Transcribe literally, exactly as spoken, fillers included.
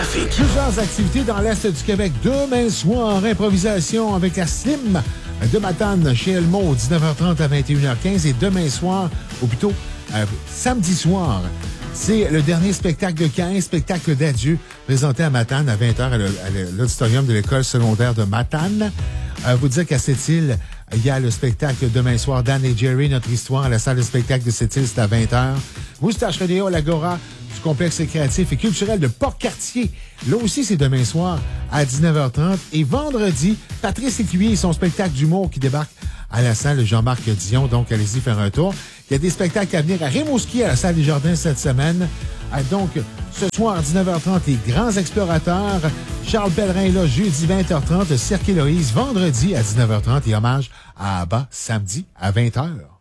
trafic. Plusieurs activités dans l'Est du Québec. Demain soir, improvisation avec la Slim de Matane chez Elmo, dix-neuf heures trente à vingt et une heures quinze. Et demain soir, ou plutôt euh, samedi soir, c'est le dernier spectacle de quinze, spectacle d'adieu, présenté à Matane à vingt heures à l'auditorium de l'école secondaire de Matane. Euh, vous dire qu'à Sept-Îles, il y a le spectacle demain soir, Dan et Jerry, notre histoire à la salle de spectacle de Sept-Îles, c'est à vingt heures. Moustache Rodéo à l'Agora du complexe créatif et culturel de Port-Cartier. Là aussi, c'est demain soir à dix-neuf heures trente. Et vendredi, Patrice Écuyer et son spectacle d'humour qui débarque à la salle Jean-Marc Dion. Donc, allez-y faire un tour. Il y a des spectacles à venir à Rimouski, à la salle des Jardins cette semaine. Donc, ce soir, à dix-neuf heures trente, les Grands Explorateurs. Charles Pellerin est là, jeudi vingt heures trente. Cirque Héloïse, vendredi à dix-neuf heures trente. Et hommage à Abba, samedi à vingt heures.